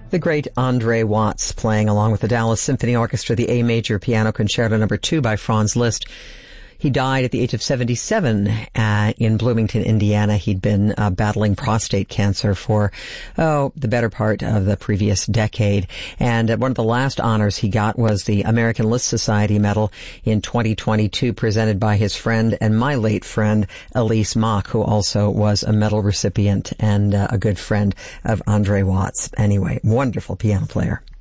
The great Andre Watts playing along with the Dallas Symphony Orchestra, the A Major Piano Concerto No. 2 by Franz Liszt. He died at the age of 77 in Bloomington, Indiana. He'd been battling prostate cancer for, the better part of the previous decade. And one of the last honors he got was the American Liszt Society Medal in 2022, presented by his friend and my late friend, Elise Mock, who also was a medal recipient and a good friend of Andre Watts. Anyway, wonderful piano player.